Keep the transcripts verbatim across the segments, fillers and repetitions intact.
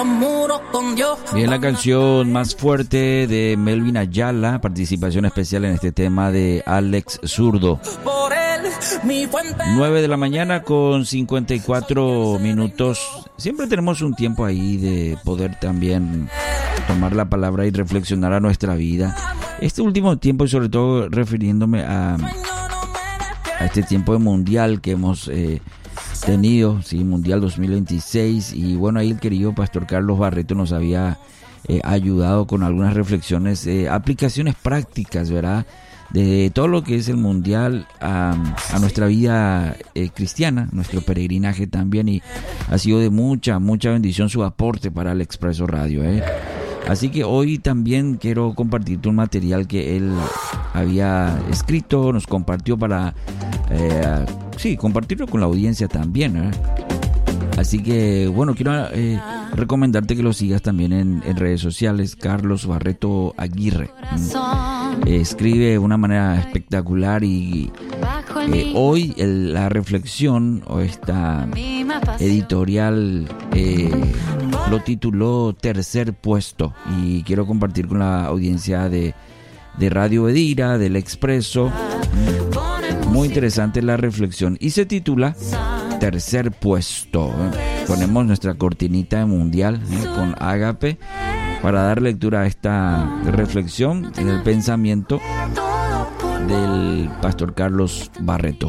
los muros con Dios. Bien, la canción Más Fuerte de Melvin Ayala, participación especial en este tema de Alex Zurdo. Por él, mi fuente. nueve de la mañana con cincuenta y cuatro minutos. Siempre tenemos un tiempo ahí de poder también tomar la palabra y reflexionar a nuestra vida. Este último tiempo, y sobre todo refiriéndome a, a este tiempo de mundial que hemos eh, tenido, sí, Mundial dos mil veintiséis, y bueno, ahí el querido Pastor Carlos Barreto nos había eh, ayudado con algunas reflexiones, eh, aplicaciones prácticas, ¿verdad?, de todo lo que es el mundial a, a nuestra vida eh, cristiana, nuestro peregrinaje también, y ha sido de mucha, mucha bendición su aporte para el Expreso Radio, ¿eh? Así que hoy también quiero compartirte un material que él había escrito, nos compartió para, eh, sí, compartirlo con la audiencia también, ¿eh? Así que, bueno, quiero eh, recomendarte que lo sigas también en, en redes sociales, Carlos Barreto Aguirre. Mm. Eh, escribe de una manera espectacular y eh, hoy el, la reflexión o esta editorial eh, lo tituló Tercer Puesto, y quiero compartir con la audiencia de, de Radio Edira, del Expreso. Muy interesante la reflexión y se titula Tercer Puesto. Ponemos nuestra cortinita de mundial ¿eh? con Ágape para dar lectura a esta reflexión en el pensamiento del Pastor Carlos Barreto.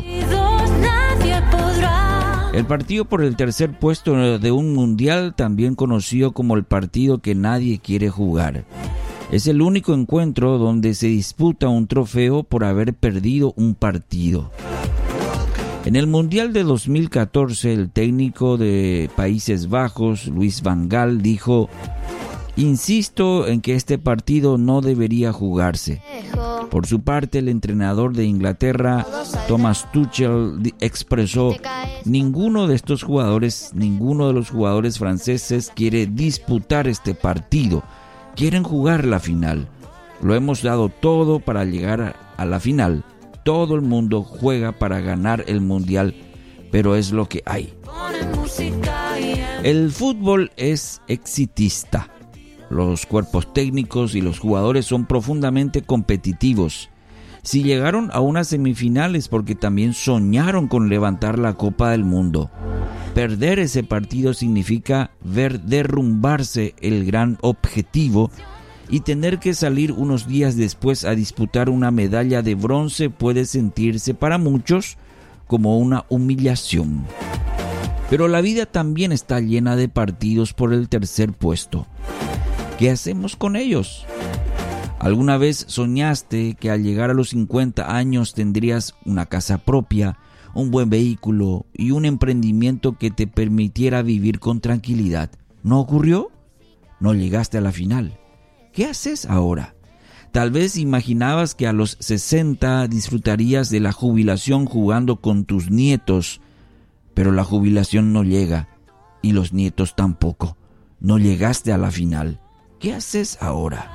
El partido por el tercer puesto de un mundial, también conocido como el partido que nadie quiere jugar, es el único encuentro donde se disputa un trofeo por haber perdido un partido. En el Mundial de dos mil catorce, el técnico de Países Bajos, Luis Van Gaal, dijo: "Insisto en que este partido no debería jugarse". Por su parte, el entrenador de Inglaterra, Thomas Tuchel, expresó: "Ninguno de estos jugadores, ninguno de los jugadores franceses quiere disputar este partido. Quieren jugar la final. Lo hemos dado todo para llegar a la final. Todo el mundo juega para ganar el mundial, pero es lo que hay". El fútbol es exitista. Los cuerpos técnicos y los jugadores son profundamente competitivos. Si llegaron a unas semifinales porque también soñaron con levantar la Copa del Mundo. Perder ese partido significa ver derrumbarse el gran objetivo, y tener que salir unos días después a disputar una medalla de bronce puede sentirse para muchos como una humillación. Pero la vida también está llena de partidos por el tercer puesto. ¿Qué hacemos con ellos? ¿Alguna vez soñaste que al llegar a los cincuenta años tendrías una casa propia, un buen vehículo y un emprendimiento que te permitiera vivir con tranquilidad? ¿No ocurrió? No llegaste a la final. ¿Qué haces ahora? Tal vez imaginabas que a los sesenta disfrutarías de la jubilación jugando con tus nietos, pero la jubilación no llega y los nietos tampoco. No llegaste a la final. ¿Qué haces ahora?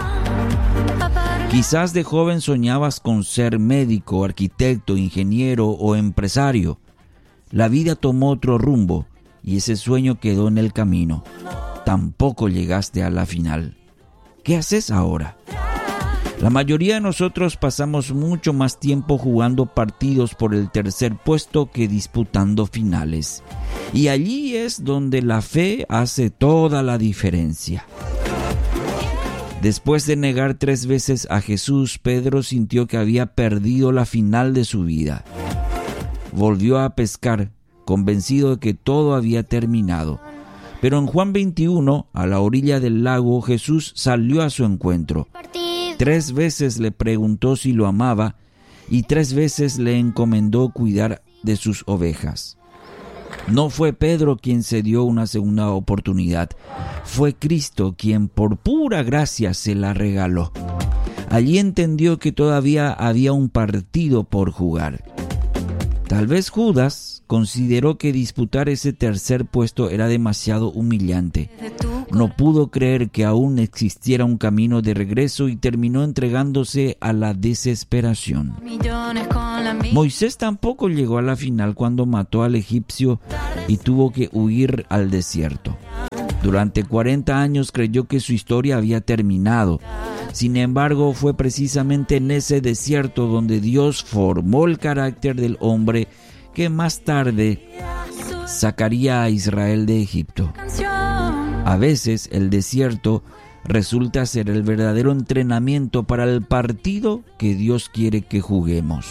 Quizás de joven soñabas con ser médico, arquitecto, ingeniero o empresario. La vida tomó otro rumbo y ese sueño quedó en el camino. Tampoco llegaste a la final. ¿Qué haces ahora? La mayoría de nosotros pasamos mucho más tiempo jugando partidos por el tercer puesto que disputando finales. Y allí es donde la fe hace toda la diferencia. Después de negar tres veces a Jesús, Pedro sintió que había perdido la final de su vida. Volvió a pescar, convencido de que todo había terminado. Pero en Juan veintiuno, a la orilla del lago, Jesús salió a su encuentro. Tres veces le preguntó si lo amaba y tres veces le encomendó cuidar de sus ovejas. No fue Pedro quien se dio una segunda oportunidad, fue Cristo quien por pura gracia se la regaló. Allí entendió que todavía había un partido por jugar. Tal vez Judas consideró que disputar ese tercer puesto era demasiado humillante. No pudo creer que aún existiera un camino de regreso y terminó entregándose a la desesperación. Moisés tampoco llegó a la final cuando mató al egipcio y tuvo que huir al desierto. Durante cuarenta años creyó que su historia había terminado. Sin embargo, fue precisamente en ese desierto donde Dios formó el carácter del hombre que más tarde sacaría a Israel de Egipto. A veces el desierto resulta ser el verdadero entrenamiento para el partido que Dios quiere que juguemos.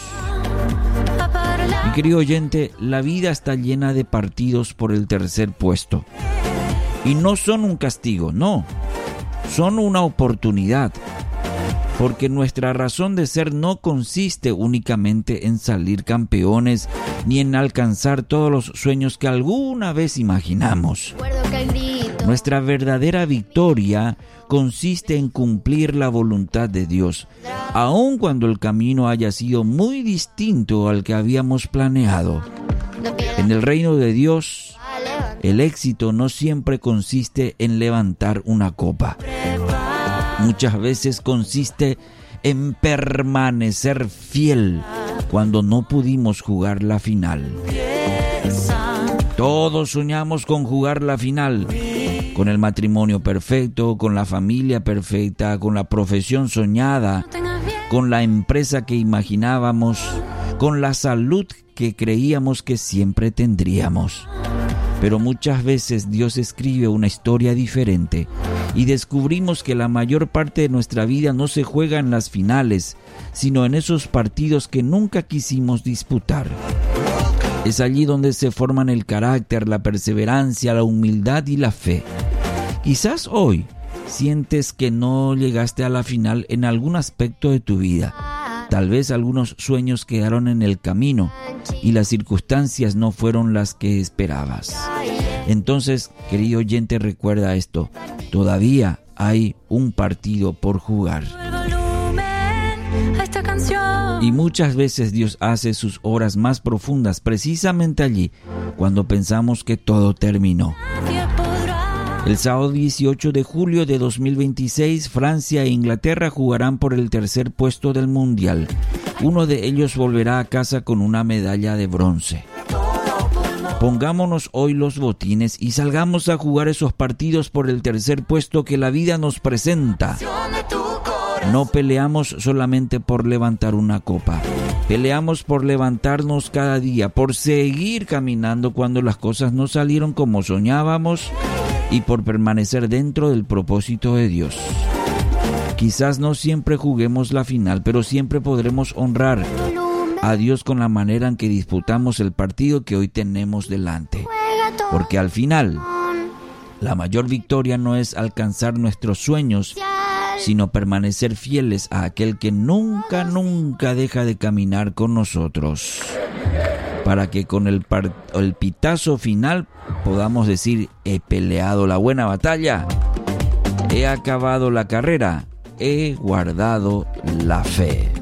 Mi querido oyente, la vida está llena de partidos por el tercer puesto. Y no son un castigo, no. Son una oportunidad. Porque nuestra razón de ser no consiste únicamente en salir campeones ni en alcanzar todos los sueños que alguna vez imaginamos. Nuestra verdadera victoria consiste en cumplir la voluntad de Dios, aun cuando el camino haya sido muy distinto al que habíamos planeado. En el reino de Dios, el éxito no siempre consiste en levantar una copa. Muchas veces consiste en permanecer fiel cuando no pudimos jugar la final. Todos soñamos con jugar la final, con el matrimonio perfecto, con la familia perfecta, con la profesión soñada, con la empresa que imaginábamos, con la salud que creíamos que siempre tendríamos. Pero muchas veces Dios escribe una historia diferente y descubrimos que la mayor parte de nuestra vida no se juega en las finales, sino en esos partidos que nunca quisimos disputar. Es allí donde se forman el carácter, la perseverancia, la humildad y la fe. Quizás hoy sientes que no llegaste a la final en algún aspecto de tu vida. Tal vez algunos sueños quedaron en el camino y las circunstancias no fueron las que esperabas. Entonces, querido oyente, recuerda esto. Todavía hay un partido por jugar. Y muchas veces Dios hace sus obras más profundas precisamente allí, cuando pensamos que todo terminó. El sábado dieciocho de julio de dos mil veintiséis, Francia e Inglaterra jugarán por el tercer puesto del Mundial. Uno de ellos volverá a casa con una medalla de bronce. Pongámonos hoy los botines y salgamos a jugar esos partidos por el tercer puesto que la vida nos presenta. No peleamos solamente por levantar una copa. Peleamos por levantarnos cada día, por seguir caminando cuando las cosas no salieron como soñábamos y por permanecer dentro del propósito de Dios. Quizás no siempre juguemos la final, pero siempre podremos honrar a Dios con la manera en que disputamos el partido que hoy tenemos delante. Porque al final, la mayor victoria no es alcanzar nuestros sueños, sino permanecer fieles a aquel que nunca, nunca deja de caminar con nosotros. Para que con el, par- el pitazo final podamos decir: he peleado la buena batalla, he acabado la carrera, he guardado la fe.